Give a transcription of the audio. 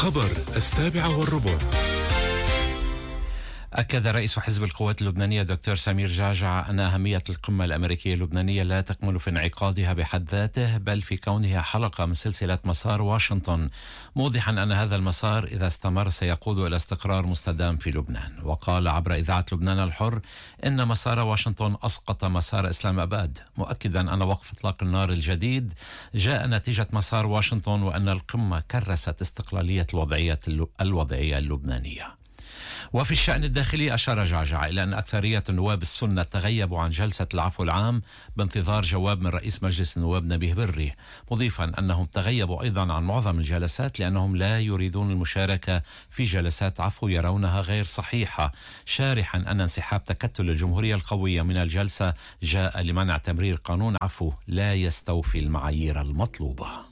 خبر 7:15. أكد رئيس حزب القوات اللبنانية دكتور سمير جعجع أن أهمية القمة الأمريكية اللبنانية لا تكمن في انعقادها بحد ذاته، بل في كونها حلقة من سلسلة مسار واشنطن، موضحا أن هذا المسار إذا استمر سيقود إلى استقرار مستدام في لبنان. وقال عبر إذاعة لبنان الحر إن مسار واشنطن أسقط مسار إسلام أباد، مؤكدا أن وقف إطلاق النار الجديد جاء نتيجة مسار واشنطن، وأن القمة كرست استقلالية الوضعية اللبنانية. وفي الشأن الداخلي أشار جعجع إلى أن أكثرية النواب السنة تغيبوا عن جلسة العفو العام بانتظار جواب من رئيس مجلس النواب نبيه بري، مضيفا أنهم تغيبوا أيضا عن معظم الجلسات لأنهم لا يريدون المشاركة في جلسات عفو يرونها غير صحيحة، شارحا أن انسحاب تكتل الجمهورية القوية من الجلسة جاء لمنع تمرير قانون عفو لا يستوفي المعايير المطلوبة.